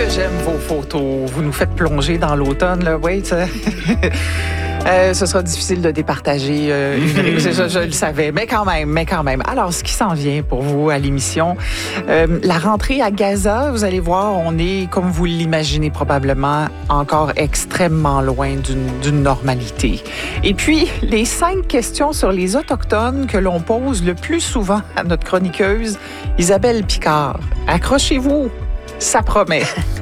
j'aime vos photos. Vous nous faites plonger dans l'automne, là. Oui, ce sera difficile de départager je le savais, mais quand même. Alors, ce qui s'en vient pour vous à l'émission, la rentrée à Gaza, vous allez voir, on est, comme vous l'imaginez probablement, encore extrêmement loin d'une normalité. Et puis, les 5 questions sur les Autochtones que l'on pose le plus souvent à notre chroniqueuse, Isabelle Picard. Accrochez-vous, ça promet.